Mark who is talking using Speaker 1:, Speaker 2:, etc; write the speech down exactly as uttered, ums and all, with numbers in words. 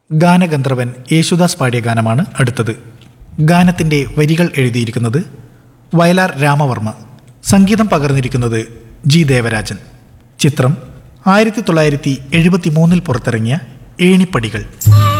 Speaker 1: ഗാനഗന്ധർവൻ യേശുദാസ് പാടിയ ഗാനമാണ് അടുത്തത്. ഗാനത്തിൻ്റെ വരികൾ എഴുതിയിരിക്കുന്നത് വയലാർ രാമവർമ്മ, സംഗീതം പകർന്നിരിക്കുന്നത് ജി ദേവരാജൻ. ചിത്രം ആയിരത്തി തൊള്ളായിരത്തി എഴുപത്തി മൂന്നിൽ പുറത്തിറങ്ങിയ ഏണിപ്പടികൾ.